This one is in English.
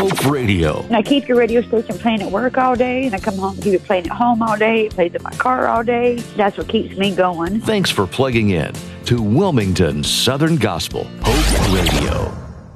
Hope Radio. And I keep your radio station playing at work all day, and I come home and keep it playing at home all day. It plays in my car all day. That's what keeps me going. Thanks for plugging in to Wilmington Southern Gospel Hope Radio.